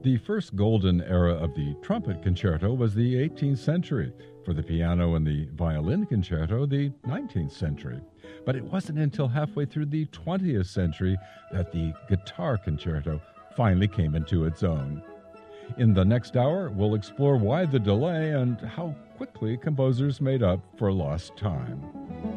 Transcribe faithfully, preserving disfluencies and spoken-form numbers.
The first golden era of the trumpet concerto was the eighteenth century. For the piano and the violin concerto, the nineteenth century. But it wasn't until halfway through the twentieth century that the guitar concerto finally came into its own. In the next hour, we'll explore why the delay and how quickly composers made up for lost time.